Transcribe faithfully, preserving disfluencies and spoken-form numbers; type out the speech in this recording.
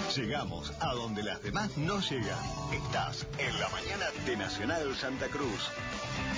Llegamos a donde las demás no llegan. Estás en la mañana de Nacional Santa Cruz.